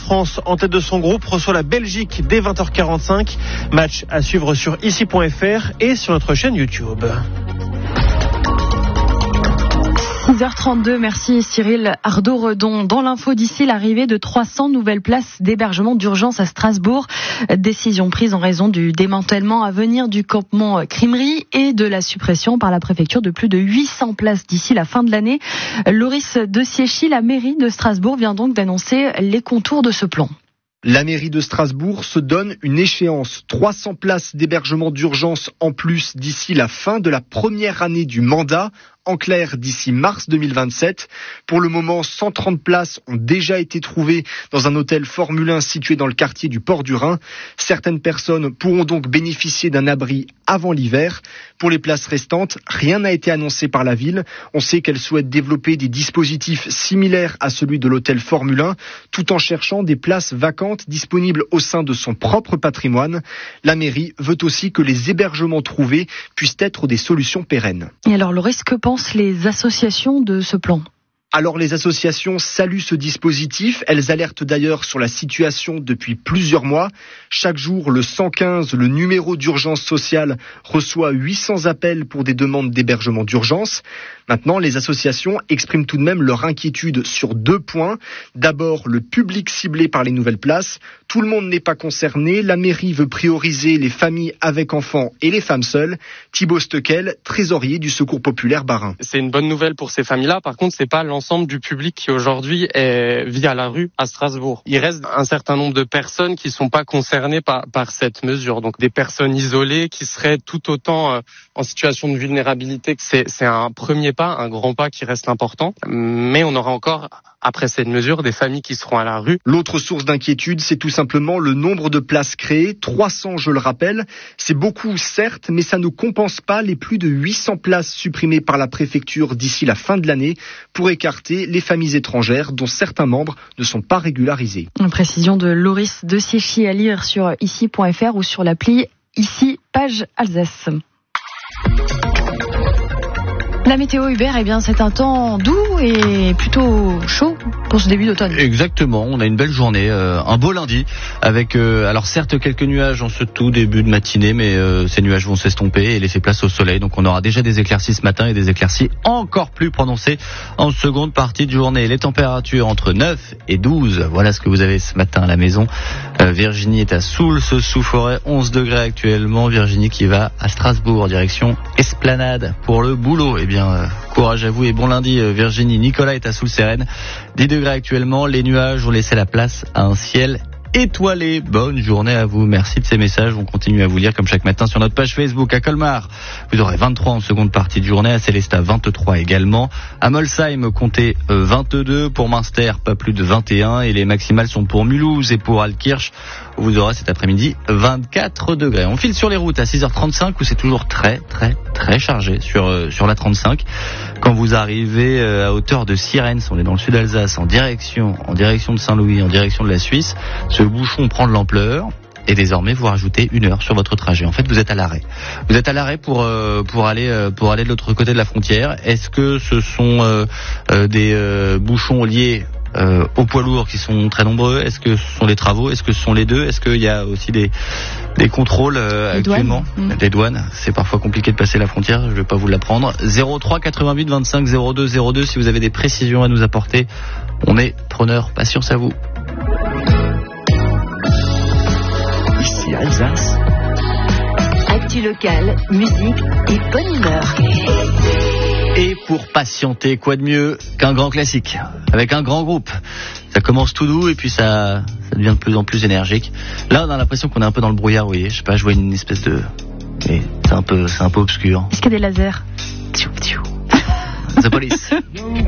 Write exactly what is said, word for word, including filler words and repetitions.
France, en tête de son groupe, reçoit la Belgique dès vingt heures quarante-cinq. Match à suivre sur ici point f r et sur notre chaîne YouTube. six heures trente-deux, merci Cyril Ardo-Redon. Dans l'info d'ici, l'arrivée de trois cents nouvelles places d'hébergement d'urgence à Strasbourg. Décision prise en raison du démantèlement à venir du campement Crimery et de la suppression par la préfecture de plus de huit cents places d'ici la fin de l'année. Loris de Siéchy, la mairie de Strasbourg, vient donc d'annoncer les contours de ce plan. La mairie de Strasbourg se donne une échéance. trois cents places d'hébergement d'urgence en plus d'ici la fin de la première année du mandat. En clair, d'ici mars deux mille vingt-sept. Pour le moment, cent trente places ont déjà été trouvées dans un hôtel Formule un situé dans le quartier du Port du Rhin. Certaines personnes pourront donc bénéficier d'un abri avant l'hiver. Pour les places restantes, rien n'a été annoncé par la ville. On sait qu'elle souhaite développer des dispositifs similaires à celui de l'hôtel Formule un, tout en cherchant des places vacantes disponibles au sein de son propre patrimoine. La mairie veut aussi que les hébergements trouvés puissent être des solutions pérennes. Et alors, Loris, que pensent les associations de ce plan ? Alors les associations saluent ce dispositif. Elles alertent d'ailleurs sur la situation depuis plusieurs mois. Chaque jour, le cent quinze, le numéro d'urgence sociale, reçoit huit cents appels pour des demandes d'hébergement d'urgence. Maintenant, les associations expriment tout de même leur inquiétude sur deux points. D'abord, le public ciblé par les nouvelles places. Tout le monde n'est pas concerné. La mairie veut prioriser les familles avec enfants et les femmes seules. Thibaut Steckel, trésorier du Secours populaire Bas-Rhin. C'est une bonne nouvelle pour ces familles-là. Par contre, c'est pas l'ensemble du public qui aujourd'hui est, vit à la rue à Strasbourg. Il reste un certain nombre de personnes qui sont pas concernées par, par cette mesure. Donc des personnes isolées qui seraient tout autant euh, en situation de vulnérabilité. C'est, c'est un premier pas, un grand pas qui reste important. Mais on aura encore, après cette mesure, des familles qui seront à la rue. L'autre source d'inquiétude, c'est tout simplement le nombre de places créées. trois cents, je le rappelle. C'est beaucoup, certes, mais ça ne compense pas les plus de huit cents places supprimées par la préfecture d'ici la fin de l'année pour écarter les familles étrangères dont certains membres ne sont pas régularisés. Une précision de Loris de Siéchy à lire sur ici point f r ou sur l'appli Ici, page Alsace. La météo, Hubert, eh bien, c'est un temps doux et plutôt chaud pour ce début d'automne. Exactement, on a une belle journée, euh, un beau lundi, avec euh, alors certes quelques nuages en ce tout début de matinée, mais euh, ces nuages vont s'estomper et laisser place au soleil. Donc on aura déjà des éclaircies ce matin et des éclaircies encore plus prononcées en seconde partie de journée. Les températures entre neuf et douze, voilà ce que vous avez ce matin à la maison. Euh, Virginie est à Soule, sous Forêt, onze degrés actuellement. Virginie qui va à Strasbourg, direction Esplanade pour le boulot. Eh bien, euh, courage à vous et bon lundi euh, Virginie. Nicolas est à Soule-Sérène, dix degrés actuellement. Les nuages ont laissé la place à un ciel étoilé. Bonne journée à vous. Merci de ces messages. On continue à vous lire comme chaque matin sur notre page Facebook. À Colmar, vous aurez vingt-trois en seconde partie de journée. À Célestat, vingt-trois également. À Molsheim, comptez vingt-deux. Pour Münster, pas plus de vingt et un. Et les maximales sont pour Mulhouse et pour Altkirch. Vous aurez cet après-midi vingt-quatre degrés. On file sur les routes à six heures trente-cinq où c'est toujours très, très, très chargé sur, euh, sur la trente-cinq. Quand vous arrivez euh, à hauteur de Sierentz, on est dans le sud d'Alsace, en direction, en direction de Saint-Louis, en direction de la Suisse. Ce bouchon prend de l'ampleur et désormais vous rajoutez une heure sur votre trajet. En fait, vous êtes à l'arrêt. Vous êtes à l'arrêt pour euh, pour aller euh, pour aller de l'autre côté de la frontière. Est-ce que ce sont euh, euh, des euh, bouchons liés euh, aux poids lourds qui sont très nombreux? Est-ce que ce sont les travaux? Est-ce que ce sont les deux? Est-ce qu'il y a aussi des des contrôles euh, des actuellement douanes. Mmh. Des douanes. C'est parfois compliqué de passer la frontière. Je vais pas vous l'apprendre. zéro trois quatre-vingt-huit vingt-cinq zéro deux zéro deux si vous avez des précisions à nous apporter. On est preneur. Patience à vous. Ici Alsace. Actu locale, musique et bonne humeur. Et pour patienter, quoi de mieux qu'un grand classique avec un grand groupe. Ça commence tout doux et puis ça, ça devient de plus en plus énergique. Là, on a l'impression qu'on est un peu dans le brouillard, vous voyez. Je sais pas, je vois une espèce de... Mais c'est un peu, c'est un peu obscur. Est-ce qu'il y a des lasers? The Police.